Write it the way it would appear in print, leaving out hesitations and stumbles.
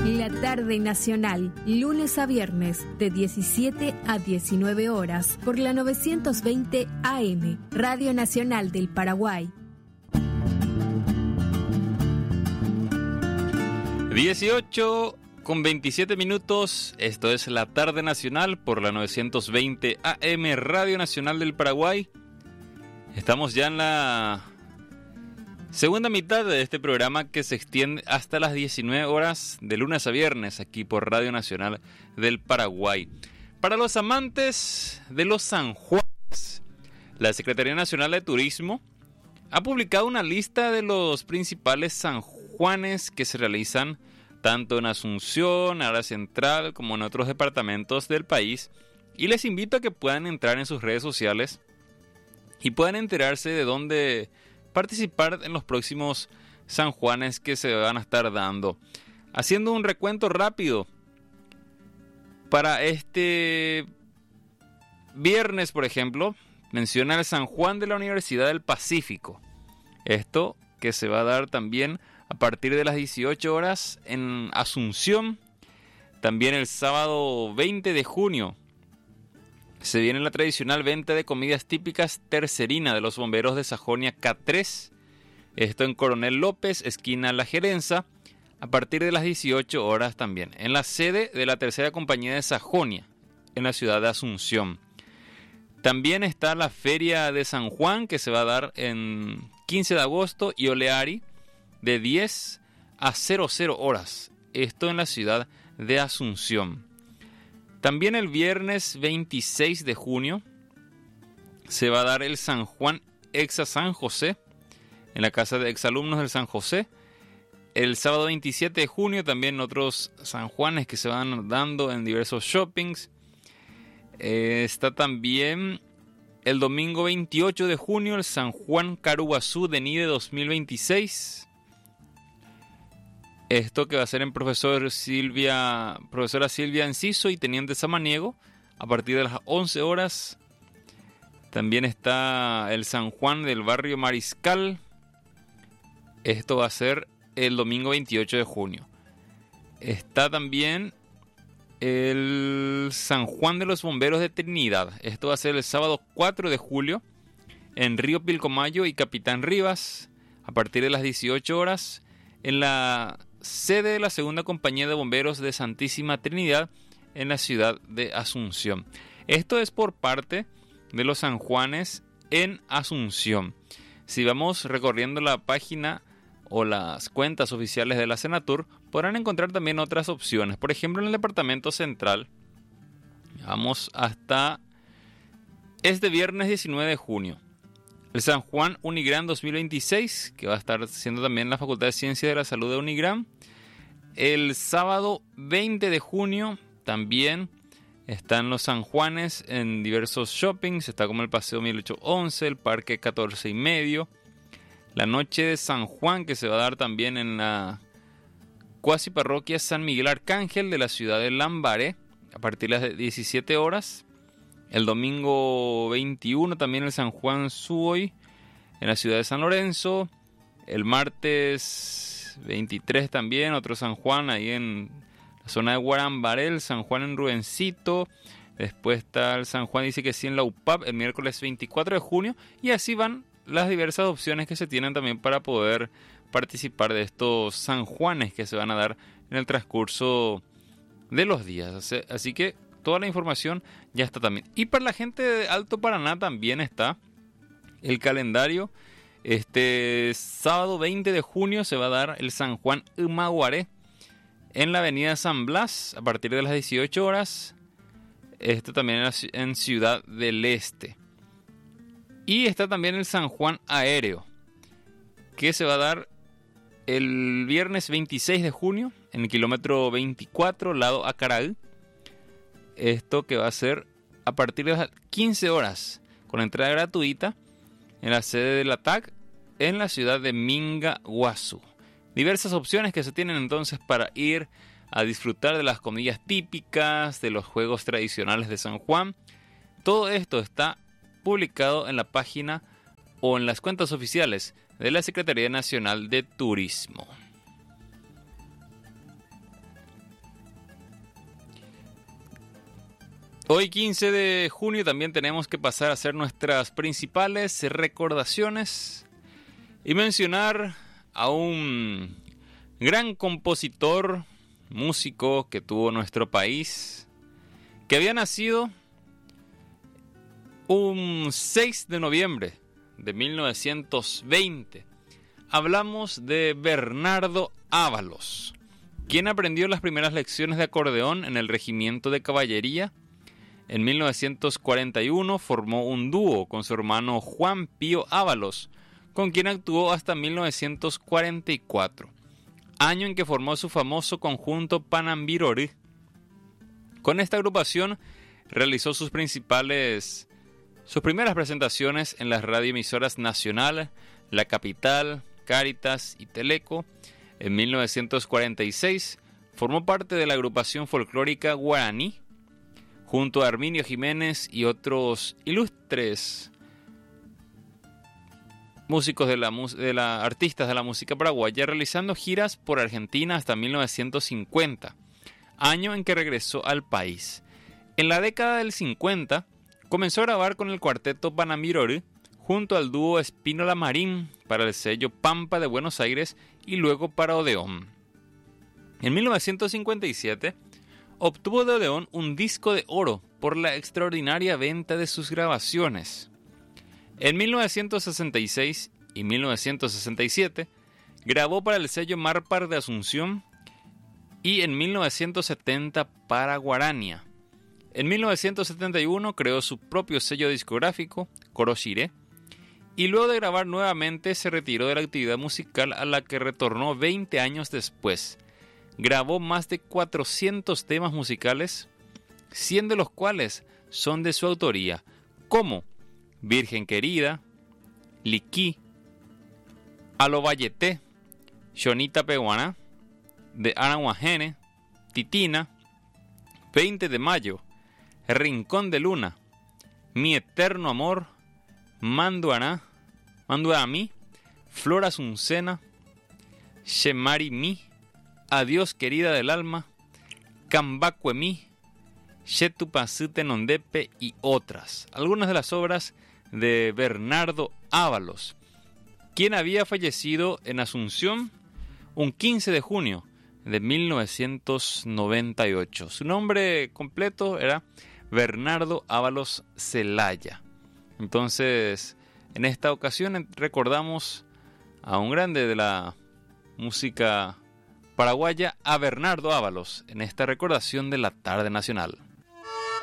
La tarde nacional, lunes a viernes, de 17 a 19 horas, por la 920 AM, Radio Nacional del Paraguay. 18:27, esto es la tarde nacional por la 920 AM, Radio Nacional del Paraguay. Estamos ya en la segunda mitad de este programa que se extiende hasta las 19 horas de lunes a viernes aquí por Radio Nacional del Paraguay. Para los amantes de los San Juanes, la Secretaría Nacional de Turismo ha publicado una lista de los principales San Juanes que se realizan tanto en Asunción, área central, como en otros departamentos del país, y les invito a que puedan entrar en sus redes sociales y puedan enterarse de dónde participar en los próximos San Juanes que se van a estar dando. Haciendo un recuento rápido, para este viernes, por ejemplo, menciona el San Juan de la Universidad del Pacífico. Esto que se va a dar también a partir de las 18 horas en Asunción. También el sábado 20 de junio se viene la tradicional venta de comidas típicas tercerina de los bomberos de Sajonia K3. Esto en Coronel López, esquina La Gerenza, a partir de las 18 horas también, en la sede de la tercera compañía de Sajonia, en la ciudad de Asunción. También está la Feria de San Juan, que se va a dar en 15 de agosto, y Oleari, de 10 a 00 horas. Esto en la ciudad de Asunción. También el viernes 26 de junio se va a dar el San Juan Exa San José en la casa de exalumnos del San José. El sábado 27 de junio también otros San Juanes que se van dando en diversos shoppings. Está también el domingo 28 de junio el San Juan Caruguazú de Nide 2026. Esto que va a ser en profesora Silvia Enciso y Teniente Samaniego a partir de las 11 horas. También está el San Juan del barrio Mariscal. Esto va a ser el domingo 28 de junio. Está también el San Juan de los Bomberos de Trinidad. Esto va a ser el sábado 4 de julio en Río Pilcomayo y Capitán Rivas a partir de las 18 horas en la sede de la segunda compañía de bomberos de Santísima Trinidad en la ciudad de Asunción. Esto es por parte de los San Juanes en Asunción. Si vamos recorriendo la página o las cuentas oficiales de la Senatur, podrán encontrar también otras opciones. Por ejemplo, en el departamento central, vamos hasta este viernes 19 de junio. El San Juan Unigran 2026, que va a estar siendo también la Facultad de Ciencias de la Salud de Unigran. El sábado 20 de junio también están los San Juanes en diversos shoppings. Está como el Paseo 1811, el Parque 14 y medio. La noche de San Juan que se va a dar también en la cuasi parroquia San Miguel Arcángel de la ciudad de Lambaré a partir de las 17 horas. El domingo 21 también el San Juan Suoy en la ciudad de San Lorenzo. El martes 23 también otro San Juan ahí en la zona de Guarambaré, el San Juan en Rubencito. Después está el San Juan, dice que sí, en la UPAP el miércoles 24 de junio. Y así van las diversas opciones que se tienen también para poder participar de estos San Juanes que se van a dar en el transcurso de los días. Así que toda la información ya está también. Y para la gente de Alto Paraná también está el calendario. Este sábado 20 de junio se va a dar el San Juan Humaguaré en la avenida San Blas a partir de las 18 horas. Esto también en Ciudad del Este. Y está también el San Juan Aéreo, que se va a dar el viernes 26 de junio en el kilómetro 24, lado Acaraú. Esto que va a ser a partir de las 15 horas, con entrada gratuita, en la sede de la TAC, en la ciudad de Mingaguazú. Diversas opciones que se tienen entonces para ir a disfrutar de las comidas típicas, de los juegos tradicionales de San Juan. Todo esto está publicado en la página o en las cuentas oficiales de la Secretaría Nacional de Turismo. Hoy 15 de junio también tenemos que pasar a hacer nuestras principales recordaciones y mencionar a un gran compositor, músico que tuvo nuestro país, que había nacido un 6 de noviembre de 1920. Hablamos de Bernardo Ábalos, quien aprendió las primeras lecciones de acordeón en el regimiento de caballería. En 1941 formó un dúo con su hermano Juan Pío Ábalos, con quien actuó hasta 1944, año en que formó su famoso conjunto Panambirori. Con esta agrupación realizó sus primeras presentaciones en las radioemisoras Nacional, La Capital, Cáritas y Teleco. En 1946 formó parte de la agrupación folclórica Guaraní, junto a Arminio Jiménez y otros ilustres músicos artistas de la música paraguaya, realizando giras por Argentina hasta 1950, año en que regresó al país. En la década del 50 comenzó a grabar con el cuarteto Panambirori junto al dúo Espínola Marín para el sello Pampa de Buenos Aires y luego para Odeón. En 1957 obtuvo de Odeón un disco de oro por la extraordinaria venta de sus grabaciones. En 1966 y 1967 grabó para el sello Marpar de Asunción y en 1970 para Guarania. En 1971 creó su propio sello discográfico, Coroshire, y luego de grabar nuevamente se retiró de la actividad musical, a la que retornó 20 años después. Grabó más de 400 temas musicales, 100 de los cuales son de su autoría, como Virgen Querida, Liquí, Alobayete, Shonita Peguana, de Anahuajene, Titina, 20 de Mayo, Rincón de Luna, Mi Eterno Amor, Manduana a mí, Flor Asuncena, Shemari Mi, Adiós Querida del Alma, Cambacuemí, Shetupacite Nondepe y otras. Algunas de las obras de Bernardo Ábalos, quien había fallecido en Asunción un 15 de junio de 1998. Su nombre completo era Bernardo Ábalos Zelaya. Entonces, en esta ocasión recordamos a un grande de la música paraguaya, a Bernardo Ábalos, en esta recordación de la Tarde Nacional.